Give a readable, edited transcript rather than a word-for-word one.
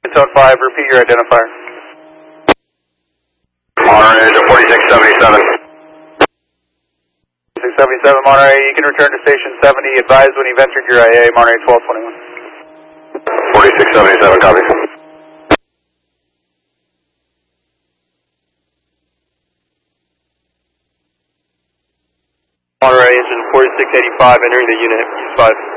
Tone 5, repeat your identifier. Monterey to 4677. 677 Monterey, you can return to station 70. Advise when you've entered your IA, Monterey 1221. 4677, copy. Monterey, engine 4685, entering the unit, use 5.